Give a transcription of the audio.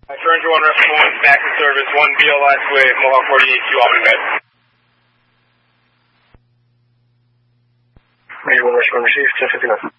Ranger 1 Rescue 1 back in service, 1 BLS with Mohawk 48 2 Albany Med. Ranger 1 Rescue 1 received, 1059.